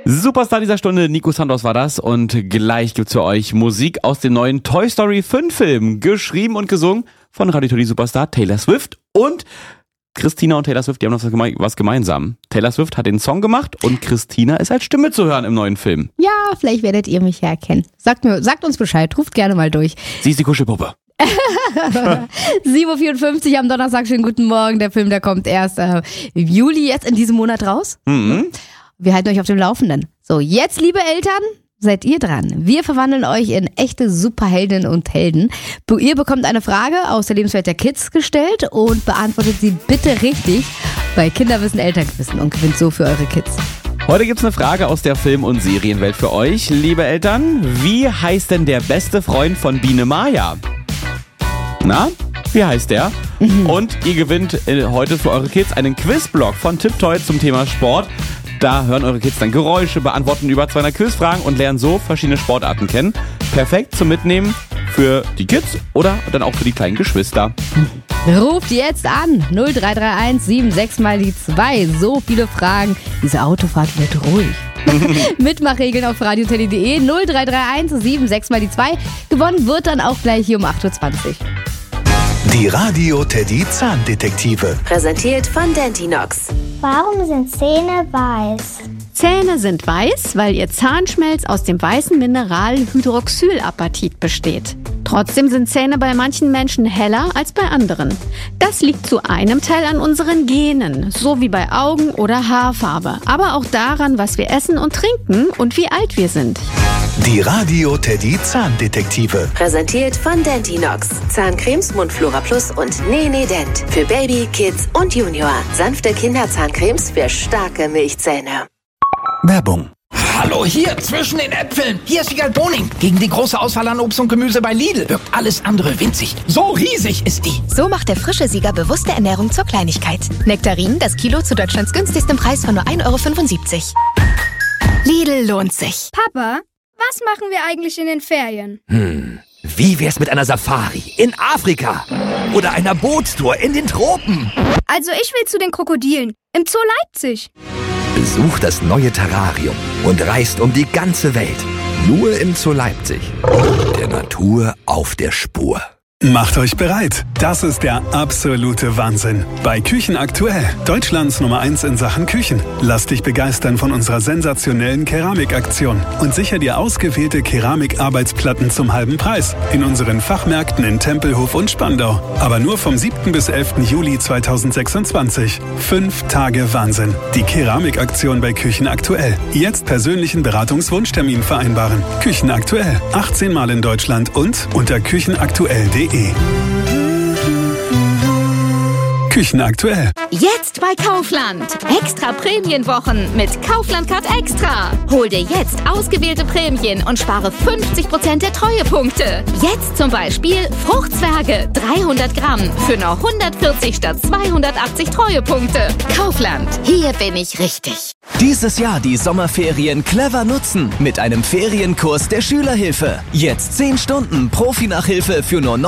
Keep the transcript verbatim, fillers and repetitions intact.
Superstar dieser Stunde, Nico Santos war das. Und gleich gibt's für euch Musik aus dem neuen Toy Story fünf Film. Geschrieben und gesungen von Radio Teddy Superstar Taylor Swift. Und Christina und Taylor Swift, die haben noch was, geme- was gemeinsam. Taylor Swift hat den Song gemacht und Christina ist als Stimme zu hören im neuen Film. Ja, vielleicht werdet ihr mich ja erkennen. Sagt, mir, sagt uns Bescheid, ruft gerne mal durch. Sie ist die Kuschelpuppe. sieben Uhr vierundfünfzig am Donnerstag, schönen guten Morgen. Der Film, der kommt erst äh, im Juli jetzt in diesem Monat raus. Mhm. Wir halten euch auf dem Laufenden. So, jetzt, liebe Eltern, seid ihr dran. Wir verwandeln euch in echte Superheldinnen und Helden. Ihr bekommt eine Frage aus der Lebenswelt der Kids gestellt und beantwortet sie bitte richtig bei Kinderwissen, Elternwissen und gewinnt so für eure Kids. Heute gibt's eine Frage aus der Film- und Serienwelt für euch. Liebe Eltern, wie heißt denn der beste Freund von Biene Maya? Na, wie heißt der? Mhm. Und ihr gewinnt heute für eure Kids einen Quizblock von Tiptoy zum Thema Sport. Da hören eure Kids dann Geräusche, beantworten über zweihundert Quizfragen und lernen so verschiedene Sportarten kennen. Perfekt zum Mitnehmen für die Kids oder dann auch für die kleinen Geschwister. Ruft jetzt an null drei drei eins sieben sechs mal die zwei. So viele Fragen. Diese Autofahrt wird ruhig. Mitmachregeln auf radioteddy punkt de null drei drei eins sieben sechs mal die zwei. Gewonnen wird dann auch gleich hier um acht Uhr zwanzig. Die Radio Teddy Zahndetektive. Präsentiert von Dentinox. Warum sind Zähne weiß? Zähne sind weiß, weil ihr Zahnschmelz aus dem weißen Mineral Hydroxylapatit besteht. Trotzdem sind Zähne bei manchen Menschen heller als bei anderen. Das liegt zu einem Teil an unseren Genen, so wie bei Augen- oder Haarfarbe, aber auch daran, was wir essen und trinken und wie alt wir sind. Die Radio Teddy Zahndetektive. Präsentiert von Dentinox. Zahncremes, Mundflora Plus und Nene Dent. Für Baby, Kids und Junior. Sanfte Kinderzahncremes für starke Milchzähne. Werbung. Hallo, hier, zwischen den Äpfeln. Hier ist Wiegald Boning. Gegen die große Auswahl an Obst und Gemüse bei Lidl wirkt alles andere winzig. So riesig ist die. So macht der frische Sieger bewusste Ernährung zur Kleinigkeit. Nektarinen, das Kilo zu Deutschlands günstigstem Preis von nur ein Euro fünfundsiebzig. Lidl lohnt sich. Papa, was machen wir eigentlich in den Ferien? Hm, wie wär's mit einer Safari in Afrika? Oder einer Bootstour in den Tropen? Also ich will zu den Krokodilen im Zoo Leipzig. Besucht das neue Terrarium und reist um die ganze Welt. Nur im Zoo Leipzig. Der Natur auf der Spur. Macht euch bereit. Das ist der absolute Wahnsinn. Bei Küchen aktuell. Deutschlands Nummer eins in Sachen Küchen. Lass dich begeistern von unserer sensationellen Keramikaktion und sicher dir ausgewählte Keramikarbeitsplatten zum halben Preis. In unseren Fachmärkten in Tempelhof und Spandau. Aber nur vom siebten bis elften Juli zweitausendsechsundzwanzig. Fünf Tage Wahnsinn. Die Keramikaktion bei Küchen aktuell. Jetzt persönlichen Beratungswunschtermin vereinbaren. Küchen aktuell. achtzehn Mal in Deutschland und unter küchenaktuell punkt de. Küchen aktuell. Jetzt bei Kaufland. Extra Prämienwochen mit Kaufland Card Extra. Hol dir jetzt ausgewählte Prämien und spare fünfzig Prozent der Treuepunkte. Jetzt zum Beispiel Fruchtzwerge dreihundert Gramm für nur hundertvierzig statt zweihundertachtzig Treuepunkte. Kaufland. Hier bin ich richtig. Dieses Jahr die Sommerferien clever nutzen mit einem Ferienkurs der Schülerhilfe. Jetzt zehn Stunden Profi-Nachhilfe für nur